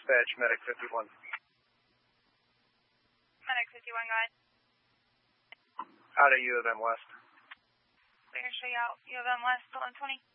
dispatch, Medic 51. Medic 51, go ahead. Out of U of M West. We're going to show you out U of M West, 1120.